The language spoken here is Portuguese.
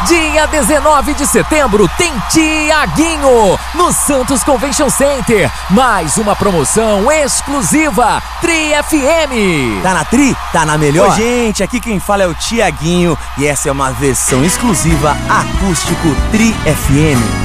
Dia 19 de setembro tem Tiaguinho no Santos Convention Center. Mais uma promoção exclusiva Tri FM. Tá na Tri? Tá na melhor? Oi, gente, aqui quem fala é o Tiaguinho e essa é uma versão exclusiva acústico Tri FM.